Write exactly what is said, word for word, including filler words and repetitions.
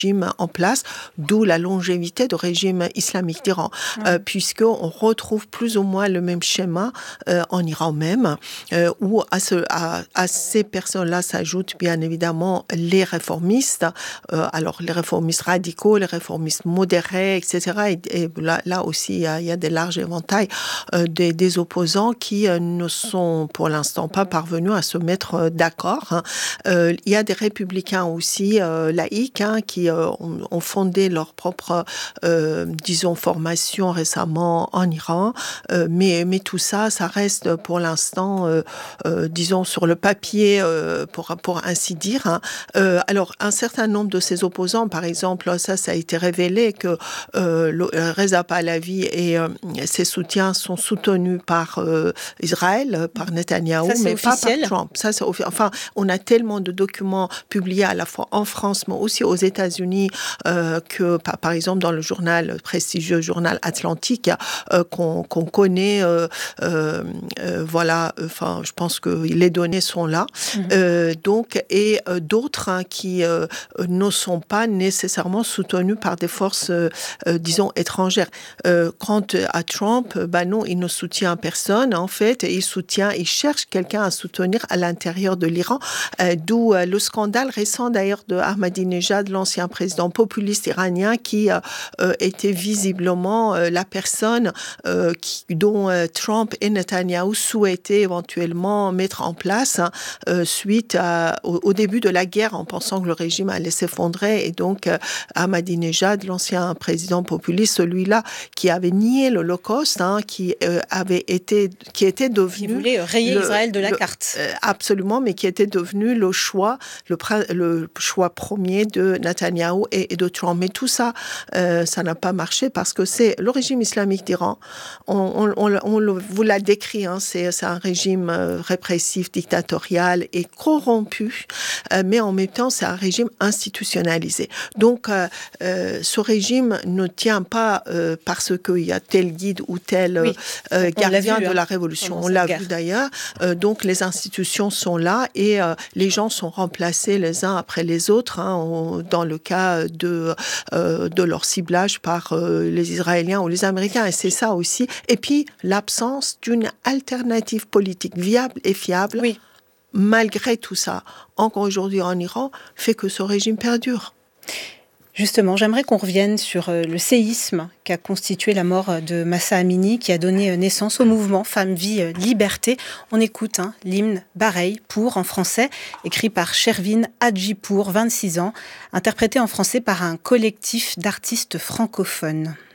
en place, d'où la longévité du régime islamique d'Iran, mmh. euh, puisqu'on retrouve plus ou moins le même schéma euh, en Iran même, euh, où à, ce, à, à ces personnes-là s'ajoutent bien évidemment les réformistes, euh, alors les réformistes radicaux, les réformistes modérés, et cetera. Et, et là, là aussi, il y a, il y a des larges éventails euh, des, des opposants qui euh, ne sont pour l'instant pas parvenus à se mettre euh, d'accord. Hein. Euh, il y a des républicains aussi euh, laïcs hein, qui euh, ont, ont fondé leur propre, euh, disons, formation récemment en Iran. Euh, mais, mais tout ça, ça reste pour l'instant, euh, euh, disons, sur le papier, euh, pour, pour ainsi dire. Hein. Euh, alors, un certain nombre de ces opposants, par exemple, ça, ça a été révélé que euh, Reza Pahlavi et euh, ses soutiens sont soutenus par euh, Israël, par Netanyahou, ça, mais officiel. pas par Trump. Ça, c'est officiel. Enfin, on a tellement de documents publiés à la fois en France, mais aussi aux États-Unis, euh, que par, par exemple dans le journal, le prestigieux journal Atlantique, euh, qu'on, qu'on connaît, euh, euh, euh, voilà, enfin, je pense que les données sont là. Mmh. Euh, donc, et euh, d'autres hein, qui euh, ne sont pas nécessairement soutenus par des forces, euh, euh, disons, étrangères. Euh, quant à Trump, bah non, il ne soutient personne, en fait, et il soutient, il cherche quelqu'un à soutenir à l'intérieur de l'Iran, euh, d'où euh, le scandale récent d'ailleurs de Ahmadinejad, l'ancien président populiste iranien, qui euh, euh, était visiblement euh, la personne euh, qui, dont euh, Trump et Netanyahou souhaitaient éventuellement mettre en place hein, euh, suite à, au, au début de la guerre, en pensant que le régime allait s'effondrer, et donc euh, Ahmadinejad, l'ancien président populiste, celui-là qui avait nié l'Holocauste, hein, qui euh, avait été, qui était devenu, qui voulait rayer le, Israël de la le, carte, euh, absolument, mais qui était devenu le choix, le, le choix premier de Netanyahou et, et de Trump. Mais tout ça, euh, ça n'a pas marché parce que c'est le régime islamique d'Iran. On, on, on, on le, vous l'a décrit, hein, c'est, c'est un régime euh, répressif, dictatorial et corrompu, euh, mais en même temps, c'est un régime institutionnalisé. Donc, euh, euh, ce régime ne tient pas euh, parce qu'il y a tel guide ou tel oui, euh, gardien vu, de la révolution. On l'a guerre. vu d'ailleurs. Euh, donc, les institutions sont là et euh, les gens sont remplacés les uns après les autres, hein, on, dans le cas de, euh, de leur ciblage par euh, les Israéliens ou les Américains. Et c'est ça aussi. Et puis, l'absence d'une alternative politique viable et fiable, oui. malgré tout ça, encore aujourd'hui en Iran, fait que ce régime perdure. Justement, j'aimerais qu'on revienne sur le séisme qu'a constitué la mort de Mahsa Amini, qui a donné naissance au mouvement Femmes, Vie, Liberté. On écoute hein, l'hymne Bareil pour, en français, écrit par Shervin Hadjipour, vingt-six ans, interprété en français par un collectif d'artistes francophones.